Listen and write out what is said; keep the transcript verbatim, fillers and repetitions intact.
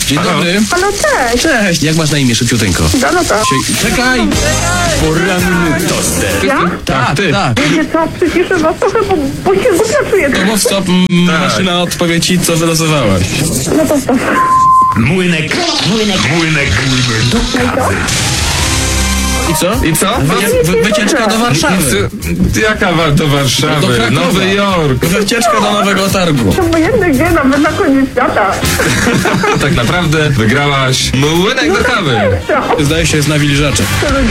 Dzień dobry. Halo, cześć. Cześć. Jak masz na imię, szybciuteńko? Dorota. Sie- Czekaj! Poranny toster. Ja? Tak, ty. Tak. Wiecie co, przyciszę was trochę, bo, bo się głupio czuję. To mów stop, m- maszyna odpowie ci, co wylosowałaś. No to stop. Młynek, młynek, młynek, młynek do kawy. I co? I co? Wy- wy- wycieczka do Warszawy. Jaka wa- do Warszawy? Do Krakowa. Nowy Jork. Wycieczka do Nowego Targu. To obojętne gdzie, nawet na koniec świata. Tak naprawdę wygrałaś młynek do kawy. Co? Zdaje się, jest nawilżaczem. To ludzie